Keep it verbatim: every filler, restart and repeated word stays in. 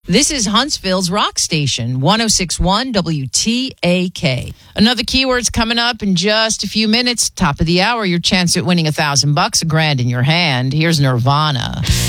This is Huntsville's rock station, one oh six point one W T A K. Another keyword's coming up in just a few minutes. Top of the hour, your chance at winning a thousand bucks, a grand in your hand. Here's Nirvana.